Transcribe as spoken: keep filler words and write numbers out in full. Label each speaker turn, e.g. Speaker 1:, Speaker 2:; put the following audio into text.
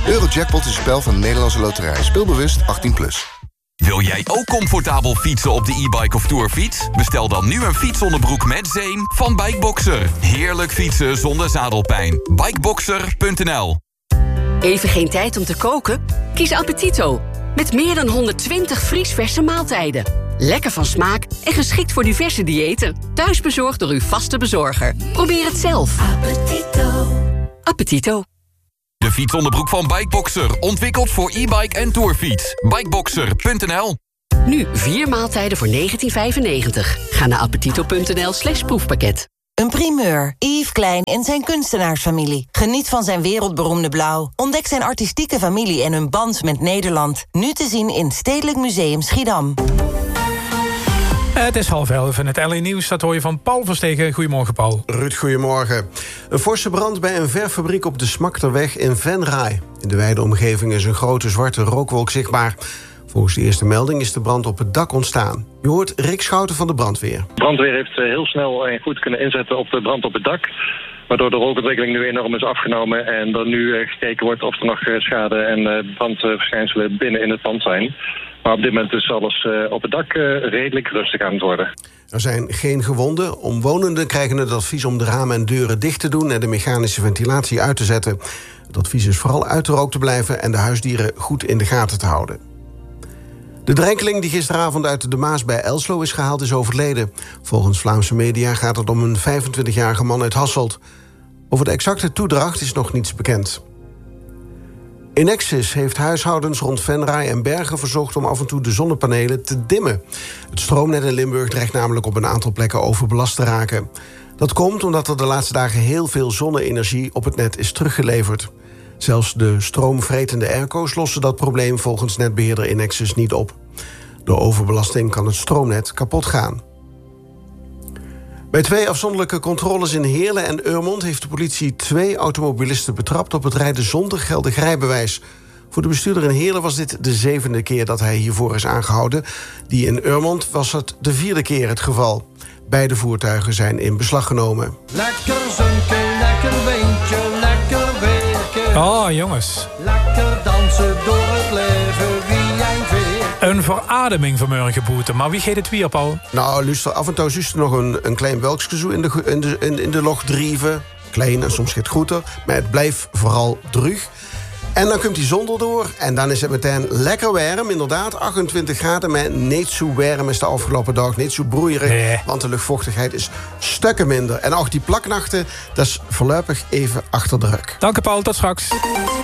Speaker 1: Eurojackpot is een spel van de Nederlandse Loterij. Speel bewust, achttien plus.
Speaker 2: Wil jij ook comfortabel fietsen op de e-bike of tourfiets? Bestel dan nu een fietsonderbroek met zeem van Bikeboxer. Heerlijk fietsen zonder zadelpijn. Bikeboxer punt n l.
Speaker 3: Even geen tijd om te koken? Kies Appetito. Met meer dan honderdtwintig vriesverse maaltijden. Lekker van smaak en geschikt voor diverse diëten. Thuisbezorgd door uw vaste bezorger. Probeer het zelf. Appetito. Appetito.
Speaker 2: De fietsonderbroek van Bikeboxer. Ontwikkeld voor e-bike en tourfiets. Bikeboxer punt n l.
Speaker 3: Nu vier maaltijden voor negentien vijfennegentig. Ga naar appetito punt n l slash proefpakket.
Speaker 4: Een primeur. Yves Klein en zijn kunstenaarsfamilie. Geniet van zijn wereldberoemde blauw. Ontdek zijn artistieke familie en hun band met Nederland. Nu te zien in Stedelijk Museum Schiedam.
Speaker 5: Het is half elf en het L A Nieuws, dat hoor je van Paul Verstegen. Goedemorgen, Paul.
Speaker 6: Ruud, goedemorgen. Een forse brand bij een verffabriek op de Smakterweg in Venray. In de wijde omgeving is een grote zwarte rookwolk zichtbaar. Volgens de eerste melding is de brand op het dak ontstaan. Je hoort Rick Schouten van de brandweer.
Speaker 7: De brandweer heeft heel snel en goed kunnen inzetten op de brand op het dak, waardoor de rookontwikkeling nu enorm is afgenomen en er nu gekeken wordt of er nog schade en brandverschijnselen binnen in het pand zijn. Maar op dit moment is alles op het dak redelijk rustig aan het worden.
Speaker 6: Er zijn geen gewonden. Omwonenden krijgen het advies om de ramen en deuren dicht te doen en de mechanische ventilatie uit te zetten. Het advies is vooral uit de rook te blijven en de huisdieren goed in de gaten te houden. De drenkeling die gisteravond uit de Maas bij Elslo is gehaald is overleden. Volgens Vlaamse media gaat het om een vijfentwintigjarige man uit Hasselt. Over de exacte toedracht is nog niets bekend. Enexis heeft huishoudens rond Venray en Bergen verzocht om af en toe de zonnepanelen te dimmen. Het stroomnet in Limburg dreigt namelijk op een aantal plekken overbelast te raken. Dat komt omdat er de laatste dagen heel veel zonne-energie op het net is teruggeleverd. Zelfs de stroomvretende airco's lossen dat probleem volgens netbeheerder Enexis niet op. Door overbelasting kan het stroomnet kapot gaan. Bij twee afzonderlijke controles in Heerlen en Urmond heeft de politie twee automobilisten betrapt op het rijden zonder geldig rijbewijs. Voor de bestuurder in Heerlen was dit de zevende keer dat hij hiervoor is aangehouden. Die in Urmond was het de vierde keer het geval. Beide voertuigen zijn in beslag genomen.
Speaker 8: Lekker zunken, lekker beentje, lekker werken.
Speaker 5: Oh, jongens.
Speaker 8: Lekker dansen door het leven, wie jij veert.
Speaker 5: Een verademing vanmorgen, Boete. Maar wie geeft het wie op al?
Speaker 6: Nou, luister, af en toe is er nog een, een klein welkske zo in de, in, de, in, in de log drieven. Klein en soms gaat groeter, maar het blijft vooral drug. En dan komt die zon erdoor en dan is het meteen lekker warm. Inderdaad, achtentwintig graden, maar niet zo warm is de afgelopen dag. Niet zo broeierig, nee. Want de luchtvochtigheid is stukken minder. En ook die plaknachten, dat is voorlopig even achter de rug.
Speaker 5: Dank je, Paul. Tot straks.